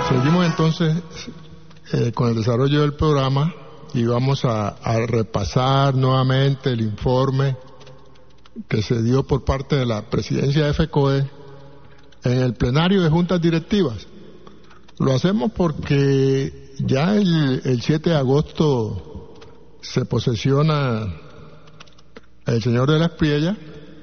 Seguimos entonces con el desarrollo del programa y vamos a repasar nuevamente el informe que se dio por parte de la presidencia de FECODE en el plenario de juntas directivas. Lo hacemos porque ya el 7 de agosto se posesiona el señor de la Espriella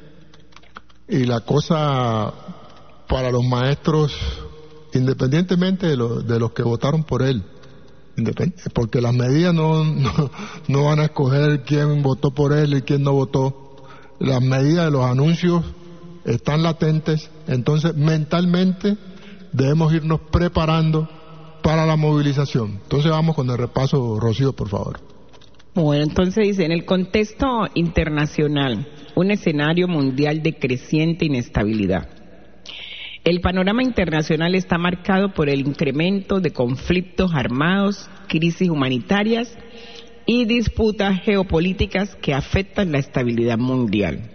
y la cosa para los maestros, independientemente de los que votaron por él, porque las medidas no van a escoger quién votó por él y quién no votó. Las medidas de los anuncios están latentes, entonces mentalmente debemos irnos preparando para la movilización. Entonces vamos con el repaso, Rocío, por favor. Bueno, entonces dice, en el contexto internacional, un escenario mundial de creciente inestabilidad. El panorama internacional está marcado por el incremento de conflictos armados, crisis humanitarias y disputas geopolíticas que afectan la estabilidad mundial.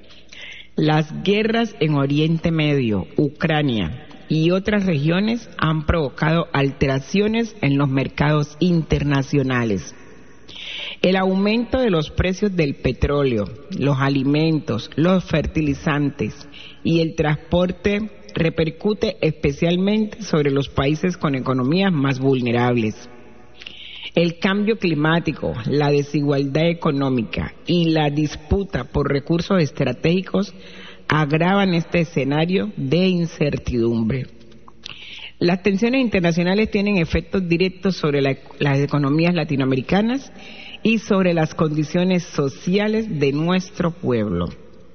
Las guerras en Oriente Medio, Ucrania y otras regiones han provocado alteraciones en los mercados internacionales. El aumento de los precios del petróleo, los alimentos, los fertilizantes y el transporte repercute especialmente sobre los países con economías más vulnerables. El cambio climático, la desigualdad económica y la disputa por recursos estratégicos agravan este escenario de incertidumbre. Las tensiones internacionales tienen efectos directos sobre las economías latinoamericanas y sobre las condiciones sociales de nuestro pueblo.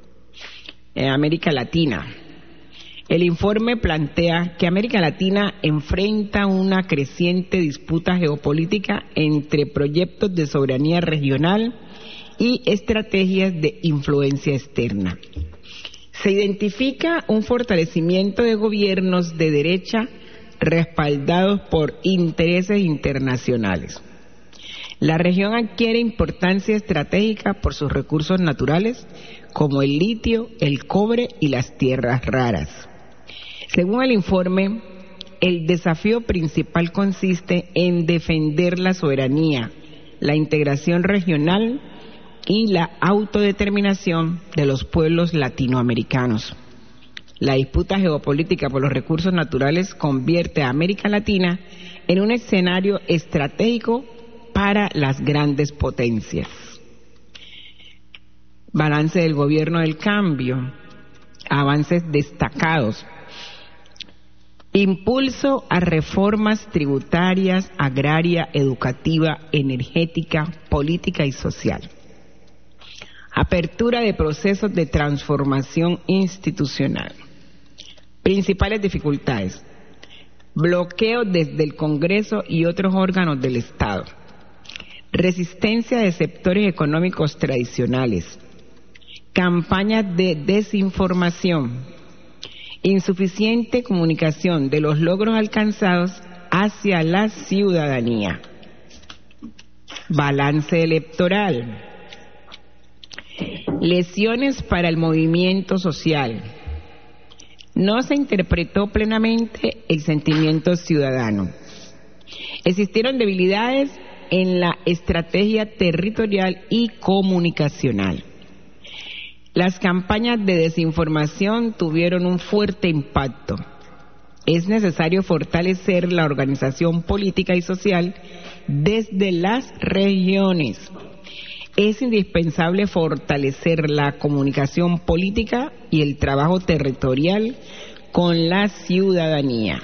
En América Latina, el informe plantea que América Latina enfrenta una creciente disputa geopolítica entre proyectos de soberanía regional y estrategias de influencia externa. Se identifica un fortalecimiento de gobiernos de derecha respaldados por intereses internacionales. La región adquiere importancia estratégica por sus recursos naturales, como el litio, el cobre y las tierras raras. Según el informe, el desafío principal consiste en defender la soberanía, la integración regional y la autodeterminación de los pueblos latinoamericanos. La disputa geopolítica por los recursos naturales convierte a América Latina en un escenario estratégico para las grandes potencias. Balance del gobierno del cambio, avances destacados. Impulso a reformas tributarias, agraria, educativa, energética, política y social. Apertura de procesos de transformación institucional. Principales dificultades. Bloqueo desde el Congreso y otros órganos del Estado. Resistencia de sectores económicos tradicionales. Campañas de desinformación. Insuficiente comunicación de los logros alcanzados hacia la ciudadanía. Balance electoral. Lesiones para el movimiento social. No se interpretó plenamente el sentimiento ciudadano. Existieron debilidades en la estrategia territorial y comunicacional. Las campañas de desinformación tuvieron un fuerte impacto. Es necesario fortalecer la organización política y social desde las regiones. Es indispensable fortalecer la comunicación política y el trabajo territorial con la ciudadanía.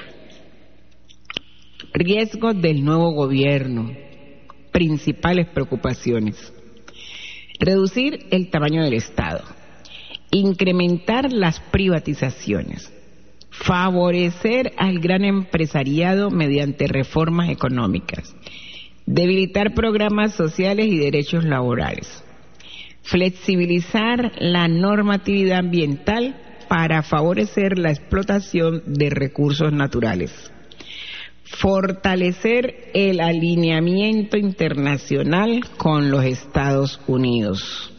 Riesgos del nuevo gobierno. Principales preocupaciones. Reducir el tamaño del Estado. Incrementar las privatizaciones. Favorecer al gran empresariado mediante reformas económicas. Debilitar programas sociales y derechos laborales. Flexibilizar la normatividad ambiental para favorecer la explotación de recursos naturales. Fortalecer el alineamiento internacional con los Estados Unidos.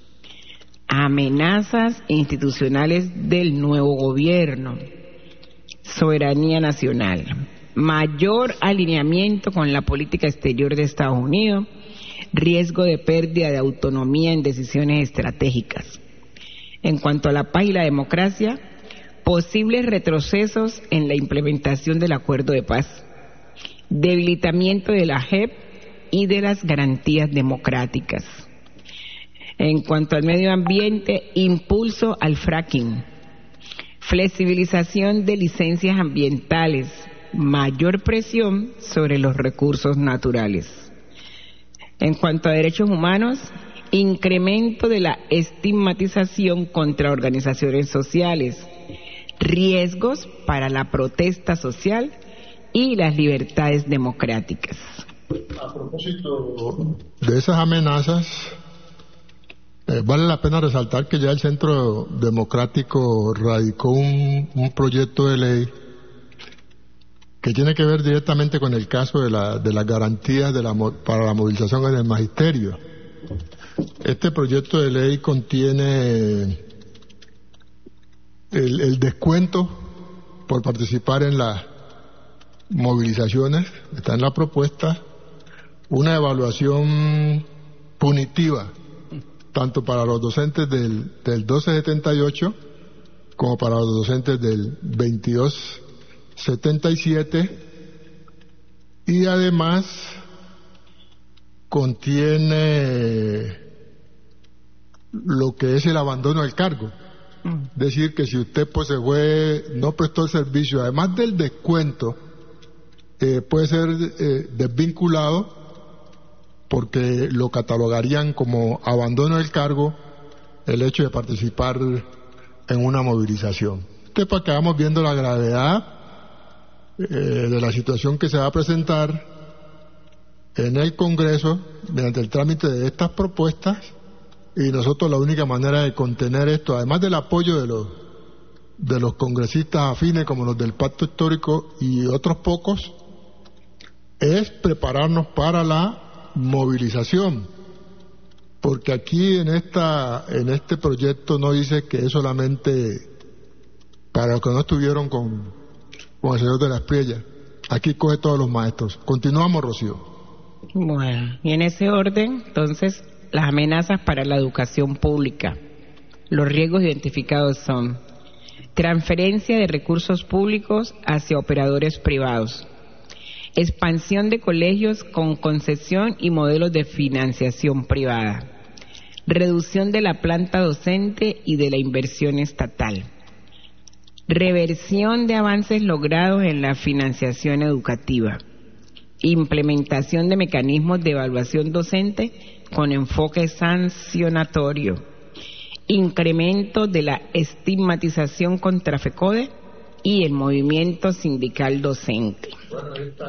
Amenazas institucionales del nuevo gobierno. Soberanía nacional. mayor alineamiento con la política exterior de Estados Unidos, riesgo de pérdida de autonomía en decisiones estratégicas. En cuanto a la paz y la democracia, posibles retrocesos en la implementación del acuerdo de paz, debilitamiento de la JEP y de las garantías democráticas. En cuanto al medio ambiente, impulso al fracking, flexibilización de licencias ambientales, mayor presión sobre los recursos naturales. En cuanto a derechos humanos, incremento de la estigmatización contra organizaciones sociales, riesgos para la protesta social y las libertades democráticas. A propósito de esas amenazas, vale la pena resaltar que ya el Centro Democrático radicó un proyecto de ley que tiene que ver directamente con el caso de las garantías para la movilización en el magisterio. Este proyecto de ley contiene el descuento por participar en las movilizaciones, está en la propuesta, una evaluación punitiva, tanto para los docentes del 1278 como para los docentes del 2277, y además contiene lo que es el abandono del cargo. Es decir, que si usted pues se fue, no prestó el servicio, además del descuento, puede ser desvinculado, porque lo catalogarían como abandono del cargo el hecho de participar en una movilización. Para que vamos viendo la gravedad de la situación que se va a presentar en el Congreso mediante el trámite de estas propuestas, y nosotros la única manera de contener esto, además del apoyo de los congresistas afines como los del Pacto Histórico y otros pocos, es prepararnos para la movilización, porque aquí en este proyecto no dice que es solamente para los que no estuvieron con el señor de la Espriella. Aquí coge todos los maestros. Continuamos, Rocío. Bueno, y en ese orden, entonces, las amenazas para la educación pública. Los riesgos identificados son transferencia de recursos públicos hacia operadores privados, expansión de colegios con concesión y modelos de financiación privada, reducción de la planta docente y de la inversión estatal, reversión de avances logrados en la financiación educativa, implementación de mecanismos de evaluación docente con enfoque sancionatorio, incremento de la estigmatización contra FECODE y el movimiento sindical docente. Bueno,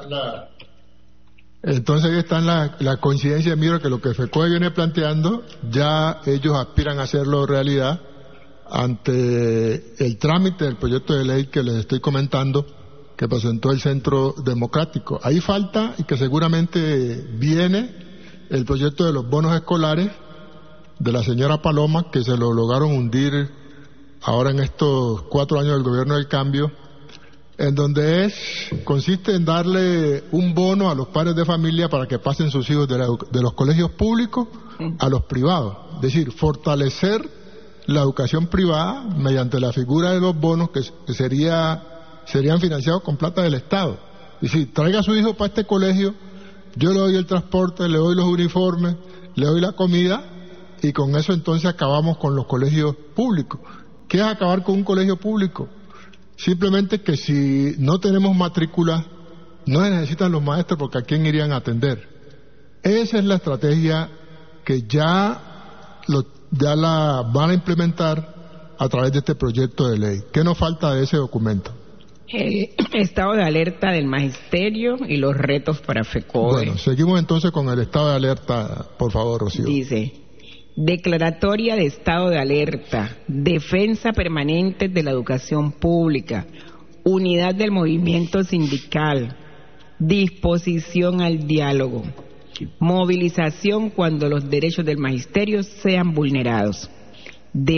entonces ahí está la coincidencia, mira, que lo que FECODE viene planteando, ya ellos aspiran a hacerlo realidad ante el trámite del proyecto de ley que les estoy comentando, que presentó el Centro Democrático. Ahí falta, y que seguramente viene, el proyecto de los bonos escolares de la señora Paloma, que se lo lograron hundir ahora en estos 4 años del gobierno del cambio, en donde consiste en darle un bono a los padres de familia para que pasen sus hijos de los colegios públicos a los privados. Es decir, fortalecer la educación privada mediante la figura de los bonos que serían financiados con plata del Estado. Y si traiga a su hijo para este colegio, yo le doy el transporte, le doy los uniformes, le doy la comida, y con eso entonces acabamos con los colegios públicos. ¿Qué es acabar con un colegio público? Simplemente que si no tenemos matrícula, no se necesitan los maestros, porque ¿a quién irían a atender? Esa es la estrategia que ya la van a implementar a través de este proyecto de ley. ¿Qué nos falta de ese documento? Estado de alerta del magisterio y los retos para FECODE. Bueno, seguimos entonces con el estado de alerta, por favor, Rocío. Dice: declaratoria de estado de alerta, defensa permanente de la educación pública, unidad del movimiento sindical, disposición al diálogo, movilización cuando los derechos del magisterio sean vulnerados.